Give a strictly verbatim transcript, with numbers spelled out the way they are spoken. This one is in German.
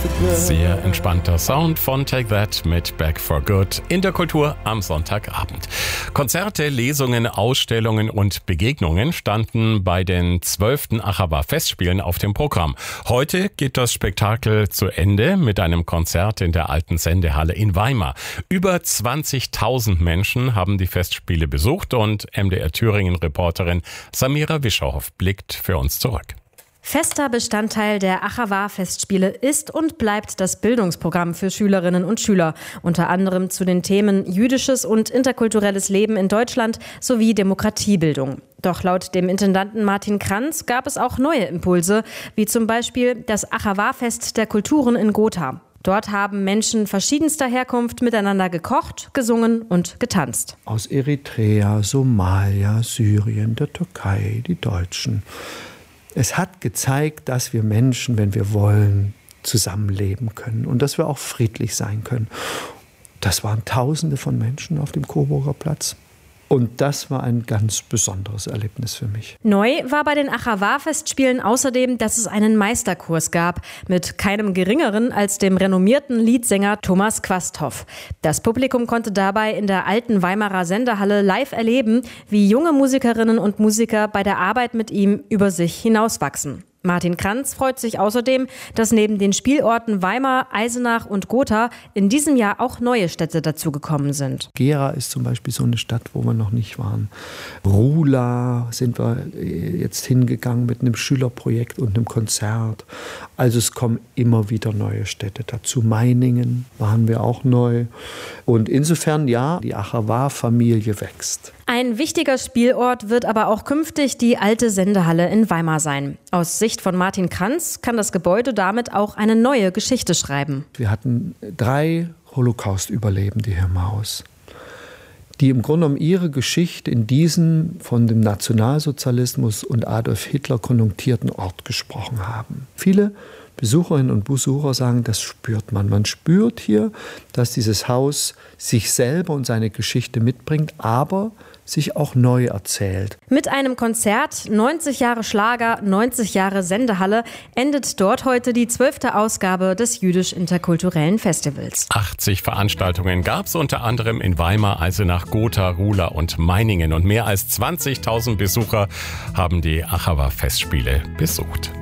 Sehr entspannter Sound von Take That mit Back for Good in der Kultur am Sonntagabend. Konzerte, Lesungen, Ausstellungen und Begegnungen standen bei den zwölften Achawa-Festspielen auf dem Programm. Heute geht das Spektakel zu Ende mit einem Konzert in der alten Sendehalle in Weimar. Über zwanzigtausend Menschen haben die Festspiele besucht und M D R Thüringen-Reporterin Samira Wischerhoff blickt für uns zurück. Fester Bestandteil der Achawa-Festspiele ist und bleibt das Bildungsprogramm für Schülerinnen und Schüler, unter anderem zu den Themen jüdisches und interkulturelles Leben in Deutschland sowie Demokratiebildung. Doch laut dem Intendanten Martin Kranz gab es auch neue Impulse, wie zum Beispiel das Achawa-Fest der Kulturen in Gotha. Dort haben Menschen verschiedenster Herkunft miteinander gekocht, gesungen und getanzt. Aus Eritrea, Somalia, Syrien, der Türkei, die Deutschen. Es hat gezeigt, dass wir Menschen, wenn wir wollen, zusammenleben können und dass wir auch friedlich sein können. Das waren Tausende von Menschen auf dem Coburger Platz. Und das war ein ganz besonderes Erlebnis für mich. Neu war bei den Achawa-Festspielen außerdem, dass es einen Meisterkurs gab mit keinem Geringeren als dem renommierten Liedsänger Thomas Quasthoff. Das Publikum konnte dabei in der alten Weimarer Sendehalle live erleben, wie junge Musikerinnen und Musiker bei der Arbeit mit ihm über sich hinauswachsen. Martin Kranz freut sich außerdem, dass neben den Spielorten Weimar, Eisenach und Gotha in diesem Jahr auch neue Städte dazugekommen sind. Gera ist zum Beispiel so eine Stadt, wo wir noch nicht waren. Rula sind wir jetzt hingegangen mit einem Schülerprojekt und einem Konzert. Also es kommen immer wieder neue Städte dazu. Meiningen waren wir auch neu. Und insofern, ja, die Achawa-Familie wächst. Ein wichtiger Spielort wird aber auch künftig die alte Sendehalle in Weimar sein. Aus Sicht von Martin Kranz kann das Gebäude damit auch eine neue Geschichte schreiben. Wir hatten drei Holocaust-Überlebende hier im Haus, die im Grunde genommen ihre Geschichte in diesem von dem Nationalsozialismus und Adolf Hitler konjunktierten Ort gesprochen haben. Viele Besucherinnen und Besucher sagen, das spürt man. Man spürt hier, dass dieses Haus sich selber und seine Geschichte mitbringt, aber sich auch neu erzählt. Mit einem Konzert, neunzig Jahre Schlager, neunzig Jahre Sendehalle, endet dort heute die zwölfte Ausgabe des Jüdisch-Interkulturellen Festivals. achtzig Veranstaltungen gab es unter anderem in Weimar, Eisenach, Gotha, Rula und Meiningen. Und mehr als zwanzigtausend Besucher haben die Achawa-Festspiele besucht.